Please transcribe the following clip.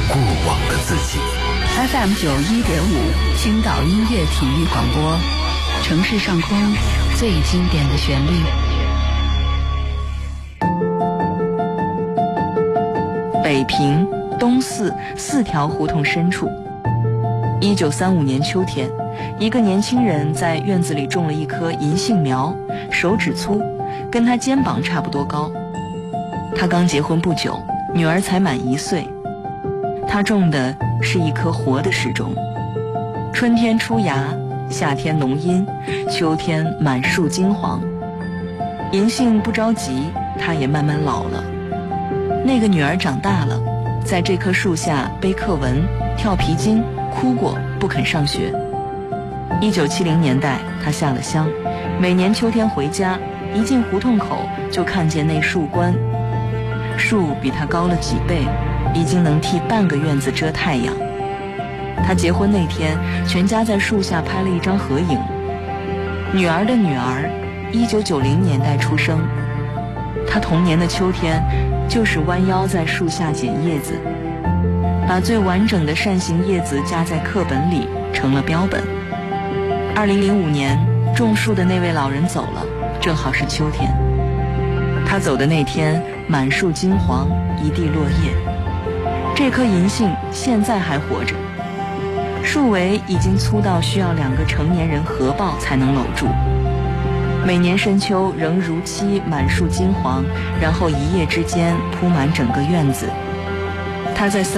过往的自己。 FM 91.5青岛音乐体育广播，城市上空最经典的旋律。 北平东四4条胡同深处，1935年秋天，一个年轻人在院子里种了一棵银杏苗，手指粗，跟他肩膀差不多高。他刚结婚不久，女儿才满1岁。他种的是一颗活的时钟，春天出芽，夏天浓荫，秋天满树金黄。银杏不着急，它也慢慢老了。那个女儿长大了，在这棵树下背课文、跳皮筋，哭过，不肯上学。1970年代，她下了乡，每年秋天回家，一进胡同口就看见那树冠，树比她高了几倍，已经能替半个院子遮太阳。她结婚那天，全家在树下拍了一张合影。女儿的女儿，1990年代出生，她童年的秋天就是弯腰在树下捡叶子，把最完整的扇形叶子夹在课本里，成了标本。2005年，种树的那位老人走了，正好是秋天。他走的那天，满树金黄，一地落叶。这棵银杏现在还活着，树围已经粗到需要2个成年人合抱才能搂住。每年深秋仍如期满树金黄，然后一夜之间铺满整个院子。他在